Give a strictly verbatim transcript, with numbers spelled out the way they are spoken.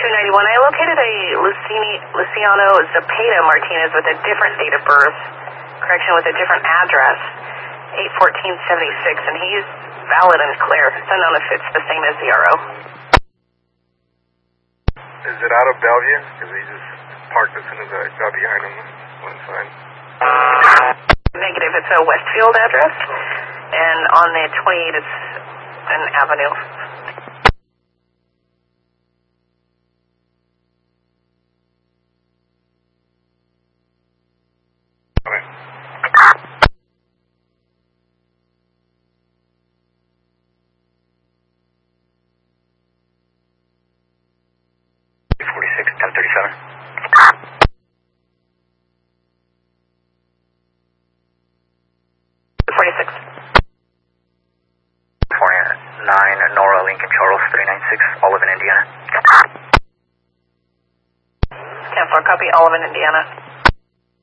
three ninety-one. I located a Lucini, Luciano Zapata Martinez with a different date of birth, correction, with a different address, eight fourteen seventy-six, and he's valid and clear. It's unknown if it's the same as the R O. Is it out of Bellevue? Because he just parked as soon as I got behind him one side. Negative, it's a Westfield address, and on the twenty-eight it's an avenue. Okay. forty-six, ten thirty-seven. forty-six. California, nine, Nora Lincoln Charles, three nine six, Olive, Indiana. ten four, copy, Olive, Indiana.